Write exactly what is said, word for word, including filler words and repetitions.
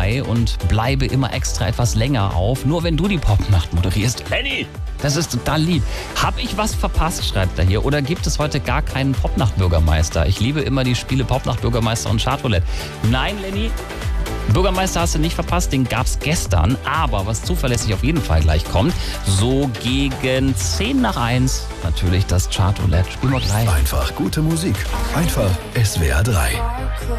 drei und bleibe immer extra etwas länger auf, nur wenn du die Popnacht moderierst. Lenny, das ist total lieb. Hab ich was verpasst, schreibt er hier. Oder gibt es heute gar keinen Popnacht-Bürgermeister? Ich liebe immer die Spiele Popnacht-Bürgermeister und Chartroulette. Nein, Lenny, Bürgermeister hast du nicht verpasst, den gab's gestern. Aber was zuverlässig auf jeden Fall gleich kommt, so gegen zehn nach eins, natürlich das Chartroulette. Spielen wir gleich. Einfach gute Musik. Einfach S W R drei.